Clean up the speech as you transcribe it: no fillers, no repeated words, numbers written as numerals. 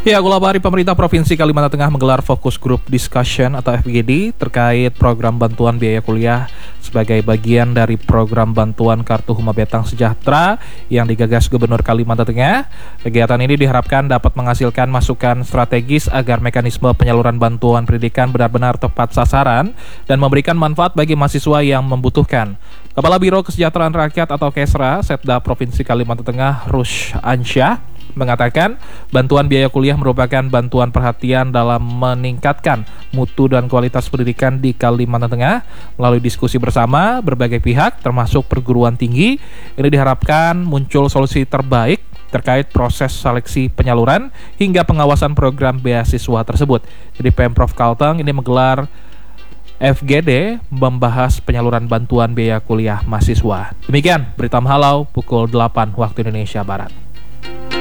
Ya, Gulabari Pemerintah Provinsi Kalimantan Tengah menggelar Focus Group Discussion atau FGD terkait program bantuan biaya kuliah sebagai bagian dari program bantuan Kartu Humabetang Sejahtera yang digagas Gubernur Kalimantan Tengah. Kegiatan ini diharapkan dapat menghasilkan masukan strategis agar mekanisme penyaluran bantuan pendidikan benar-benar tepat sasaran dan memberikan manfaat bagi mahasiswa yang membutuhkan. Kepala Biro Kesejahteraan Rakyat atau KESRA, Setda Provinsi Kalimantan Tengah, Rush Ansyah, mengatakan bantuan biaya kuliah merupakan bantuan perhatian dalam meningkatkan mutu dan kualitas pendidikan di Kalimantan Tengah. Melalui diskusi bersama berbagai pihak termasuk perguruan tinggi, ini diharapkan muncul solusi terbaik terkait proses seleksi penyaluran hingga pengawasan program beasiswa tersebut. Jadi Pemprov Kalteng ini menggelar FGD membahas penyaluran bantuan biaya kuliah mahasiswa. Demikian berita Mahalau pukul 8 waktu Indonesia Barat.